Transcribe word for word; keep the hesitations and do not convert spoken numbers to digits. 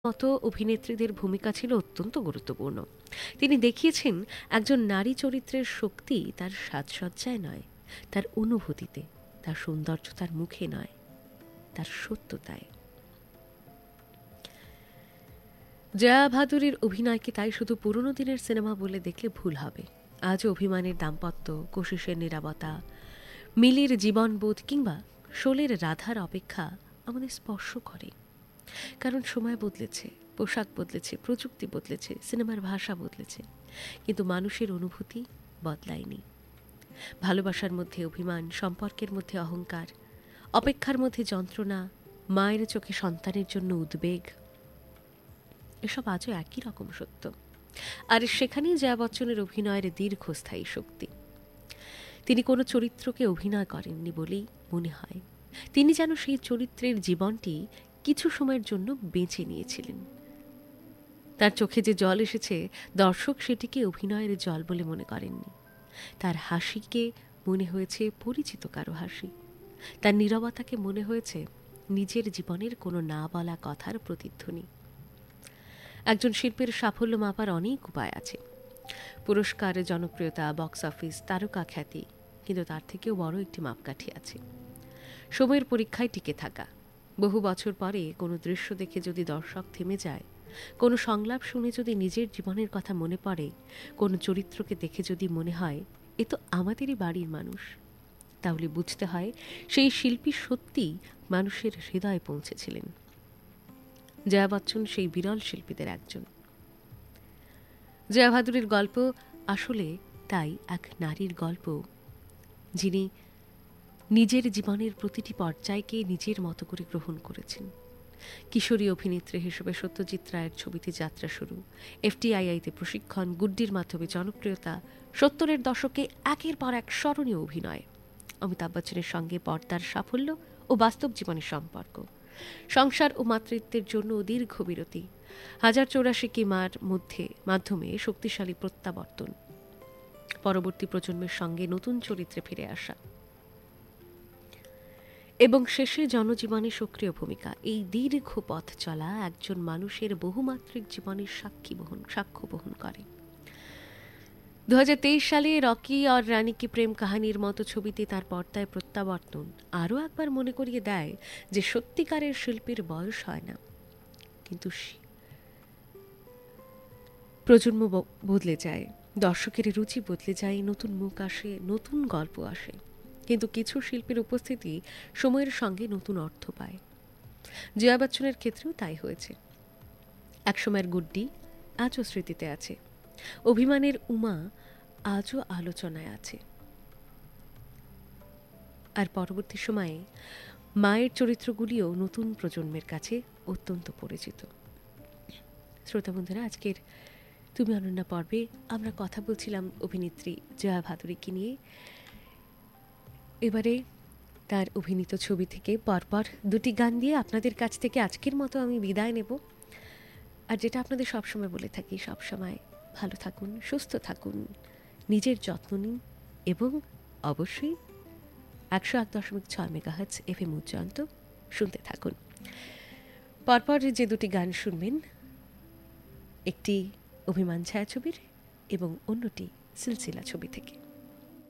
মতো অভিনেত্রীদের ভূমিকা ছিল অত্যন্ত গুরুত্বপূর্ণ। তিনি দেখিয়েছেন একজন নারী চরিত্রের শক্তি তার সাজসজ্জায় নয়, তার অনুভূতিতে, তার সৌন্দর্য তার মুখে নয়, তার সত্যতায়। জয়া ভাদুরীর অভিনয়কে তাই শুধু পুরনো দিনের সিনেমা বলে দেখলে ভুল হবে। আজও অভিমানের দাম্পত্য, কোশিশের নীরবতা, মিলির জীবনবোধ কিংবা শোলের রাধার অপেক্ষা আমাদের স্পর্শ করে। কারণ সময় বদলেছে, পোশাক বদলেছে, প্রযুক্তি বদলেছে, সিনেমার ভাষা বদলেছে, কিন্তু মানুষের অনুভূতি বদলায়নি। ভালোবাসার মধ্যে অভিমান, সম্পর্কের মধ্যে অহংকার, অপেক্ষার মধ্যে যন্ত্রণা, মায়ের চোখে সন্তানের জন্য উদ্বেগ, এসব আজও একই রকম সত্য। আর সেখানেই জয়া বচ্চনের অভিনয়ের দীর্ঘস্থায়ী শক্তি। তিনি কোনো চরিত্রকে অভিনয় করেননি বলেই মনে হয়। তিনি যেন সেই চরিত্রের জীবনটি কিছু সময়ের জন্য বেঁচে নিয়েছিলেন। তার চোখে যে জল এসেছে, দর্শক সেটিকে অভিনয়ের জল বলে মনে করেননি। তার হাসিকে মনে হয়েছে পরিচিত কারো হাসি। তার নীরবতাকে মনে হয়েছে নিজের জীবনের কোনো না বলা কথার প্রতিধ্বনি। একজন শিল্পীর সাফল্য মাপার অনেক উপায় আছে। পুরস্কার, জনপ্রিয়তা, বক্স অফিস, তারকা খ্যাতি, কিন্তু তার থেকেও বড় একটি মাপকাঠি আছে সময়ের পরীক্ষায় টিকে থাকা। বহু বছর পরে কোনো দৃশ্য দেখে যদি দর্শক থেমে যায়, কোনো সংলাপ শুনে যদি নিজের জীবনের কথা মনে পড়ে, কোনো চরিত্রকে দেখে যদি মনে হয় এ তো আমাদেরই বাড়ির মানুষ, তাহলে বুঝতে হয় সেই শিল্পী সত্যিই মানুষের হৃদয়ে পৌঁছেছিলেন। জয়া বচ্চন সেই বিরল শিল্পীদের একজন। জয়া ভাদুরীর গল্প আসলে তাই এক নারীর গল্প, যিনি নিজের জীবনের প্রতিটি পর্যায়কে নিজের মতো করে গ্রহণ করেছেন। কিশোরী অভিনেত্রী হিসেবে সত্যজিৎ রায়ের ছবিতে যাত্রা শুরু, এফটিআইআইতে প্রশিক্ষণ, গুড্ডির মাধ্যমে জনপ্রিয়তা, সত্তরের দশকে একের পর এক স্মরণীয় অভিনয়, অমিতাভ বচ্চনের সঙ্গে পর্দার সাফল্য ও বাস্তব জীবনের সম্পর্ক, সংসার ও মাতৃত্বের জন্য দীর্ঘ বিরতি, হাজার চৌরাশি কিমার মধ্যে মাধ্যমে শক্তিশালী প্রত্যাবর্তন, পরবর্তী প্রজন্মের সঙ্গে নতুন চরিত্রে ফিরে আসা এবং শেষে জনজীবনে সক্রিয় ভূমিকা। এই দীর্ঘ পথ চলা একজন মানুষের বহুমাত্রিক জীবনের সাক্ষী বহন সাক্ষ্য বহন করে। দু হাজার তেইশ সালে রকি আর রানী কি প্রেম কাহানির মতো ছবিতে তার পর্দায় প্রত্যাবর্তন আরও একবার মনে করিয়ে দেয় যে সত্যিকারের শিল্পীর বয়স হয় না, কিন্তু প্রজন্ম বদলে যায়, দর্শকের রুচি বদলে যায়, নতুন মুখ আসে, নতুন গল্প আসে, কিন্তু কিছু শিল্পীর উপস্থিতি সময়ের সঙ্গে নতুন অর্থ পায়। জয়া বচ্চনের ক্ষেত্রেও তাই হয়েছে। একসময়ের গুড্ডি আজও স্মৃতিতে আছে, অভিমানের উমা আজও আলোচনায় আছে, আর পরবর্তী সময়ে মায়ের চরিত্রগুলিও নতুন প্রজন্মের কাছে অত্যন্ত পরিচিত। শ্রোতা বন্ধুরা, আজকের তুমি অনন্যা পর্বে আমরা কথা বলছিলাম অভিনেত্রী জয়া ভাদুরীকে নিয়ে। এবারে তার অভিনীত ছবি থেকে পরপর দুটি গান দিয়ে আপনাদের কাছ থেকে আজকের মতো আমি বিদায় নেব। আর যেটা আপনাদের সবসময় বলে থাকি, সবসময় ভালো থাকুন, সুস্থ থাকুন, নিজের যত্ন নিন এবং অবশ্যই একশো এক দশমিক ছয় মেগাহার্টজ এফ এম উচ্চান্ত শুনতে থাকুন। পরপর যে দুটি গান শুনবেন, একটি অভিমান ছায়াছবির এবং অন্যটি সিলসিলা ছবি থেকে।